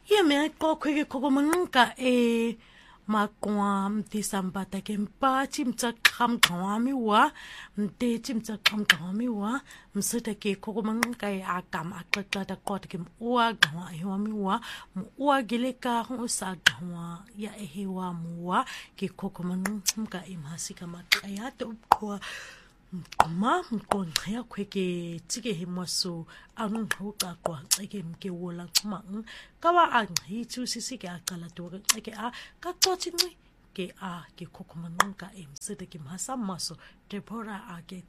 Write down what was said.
Ia mea ko koe koko manganga makwa mtisambata kempa chimcha khamkawami wa mte chimcha khamkawami wa msita ke koko manganga akam akakata kot kem ua gawa hiwami wa ua gileka usa gawa ya ehiwa muwa ke koko manganga imhasika makaya to kwa ma mkonaya kweke tike himwaso anu hoka kwa eke mke wola mang kawa anghi tu sisi ke akala to eke a kakoti ke a ke kokomanga em sede ke masa maso Deborah age